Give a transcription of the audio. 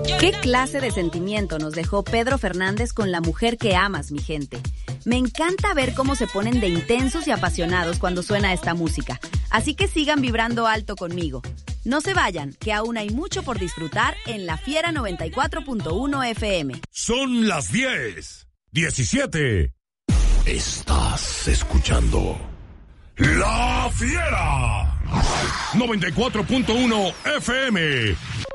¿Qué clase de sentimiento nos dejó Pedro Fernández con la mujer que amas, mi gente? Me encanta ver cómo se ponen de intensos y apasionados cuando suena esta música. Así que sigan vibrando alto conmigo. No se vayan, que aún hay mucho por disfrutar en La Fiera 94.1 FM. Son las 10:17. Estás escuchando La Fiera 94.1 FM.